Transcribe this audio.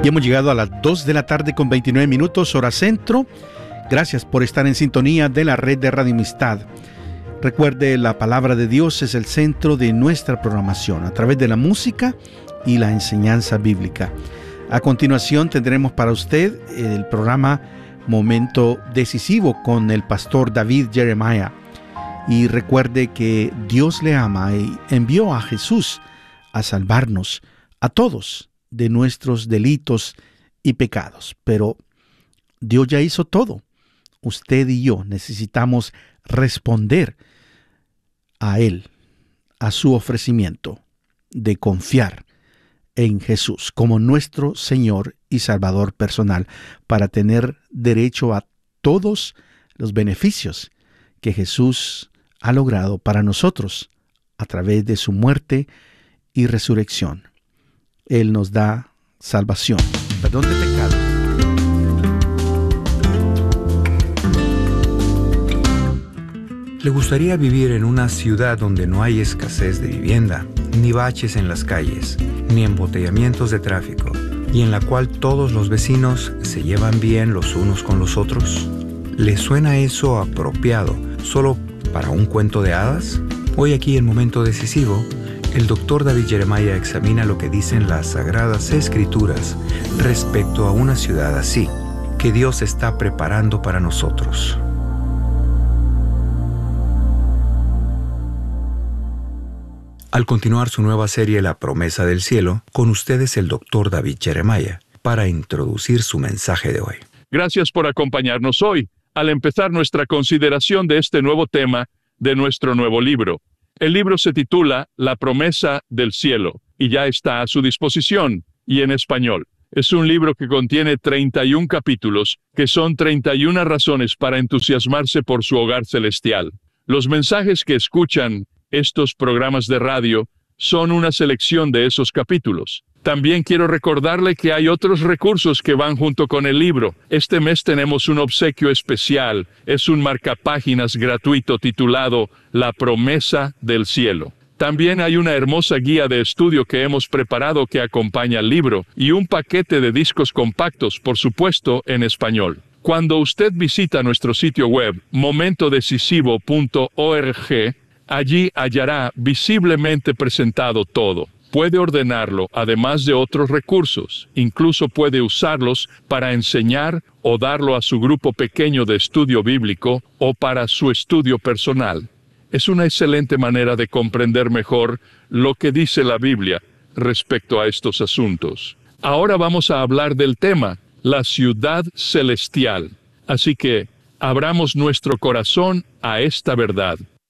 Y hemos llegado a las 2 de la tarde con 29 minutos, hora centro. Gracias por estar en sintonía de la red de Radio Amistad. Recuerde, la palabra de Dios es el centro de nuestra programación, a través de la música y la enseñanza bíblica. A continuación tendremos para usted el programa Momento Decisivo con el pastor David Jeremiah. Y recuerde que Dios le ama y envió a Jesús a salvarnos a todos de nuestros delitos y pecados. Pero Dios ya hizo todo. Usted y yo necesitamos responder a Él, a su ofrecimiento de confiar en Jesús como nuestro Señor y Salvador personal, para tener derecho a todos los beneficios que Jesús ha logrado para nosotros a través de su muerte y resurrección. Él nos da salvación, perdón de pecado. ¿Le gustaría vivir en una ciudad donde no hay escasez de vivienda, ni baches en las calles, ni embotellamientos de tráfico, y en la cual todos los vecinos se llevan bien los unos con los otros? ¿Le suena eso apropiado solo para un cuento de hadas? Hoy aquí en Momento Decisivo, el Dr. David Jeremiah examina lo que dicen las Sagradas Escrituras respecto a una ciudad así, que Dios está preparando para nosotros. Al continuar su nueva serie La Promesa del Cielo, con ustedes el Dr. David Jeremiah, para introducir su mensaje de hoy. Gracias por acompañarnos hoy, al empezar nuestra consideración de este nuevo tema de nuestro nuevo libro. El libro se titula La Promesa del Cielo, y ya está a su disposición, y en español. Es un libro que contiene 31 capítulos, que son 31 razones para entusiasmarse por su hogar celestial. Los mensajes que escuchan estos programas de radio son una selección de esos capítulos. También quiero recordarle que hay otros recursos que van junto con el libro. Este mes tenemos un obsequio especial. Es un marcapáginas gratuito titulado La Promesa del Cielo. También hay una hermosa guía de estudio que hemos preparado que acompaña al libro y un paquete de discos compactos, por supuesto, en español. Cuando usted visita nuestro sitio web, momentodecisivo.org, allí hallará visiblemente presentado todo. Puede ordenarlo, además de otros recursos. Incluso puede usarlos para enseñar o darlo a su grupo pequeño de estudio bíblico o para su estudio personal. Es una excelente manera de comprender mejor lo que dice la Biblia respecto a estos asuntos. Ahora vamos a hablar del tema, la ciudad celestial. Así que abramos nuestro corazón a esta verdad.